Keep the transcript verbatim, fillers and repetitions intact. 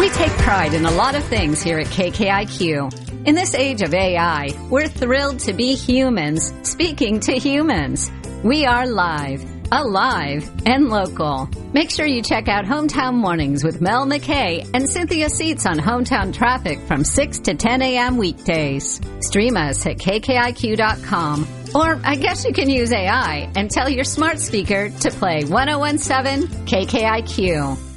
take pride in a lot of things here at K K I Q. In this age of A I, we're thrilled to be humans speaking to humans. We are live, alive, and local. Make sure you check out Hometown Mornings with Mel McKay and Cynthia Seats on Hometown Traffic from six to ten a.m. weekdays. Stream us at K K I Q dot com. Or I guess you can use A I and tell your smart speaker to play one oh one seven K K I Q.